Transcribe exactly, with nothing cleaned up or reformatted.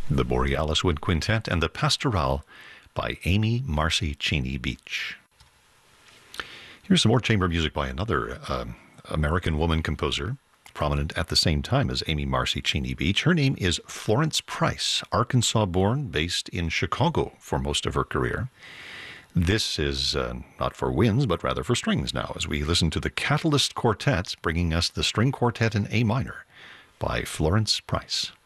The Borealis Wind Quintet and the Pastoral by Amy Marcy Cheney Beach. Here's some more chamber music by another uh, American woman composer, prominent at the same time as Amy Marcy Cheney Beach. Her name is Florence Price, Arkansas-born, based in Chicago for most of her career. This is uh, not for winds, but rather for strings now, as we listen to the Catalyst Quartet, bringing us the string quartet in A minor by Florence Price.